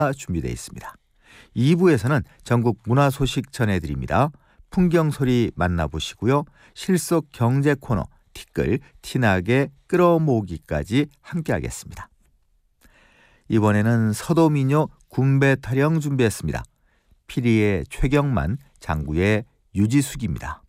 준비되어 있습니다. 2부에서는 전국 문화 소식 전해드립니다. 풍경소리 만나보시고요. 실속 경제 코너 티끌 티나게 끌어모으기까지 함께하겠습니다. 이번에는 서도민요 군배 타령 준비했습니다. 피리의 최경만, 장구의 유지숙입니다.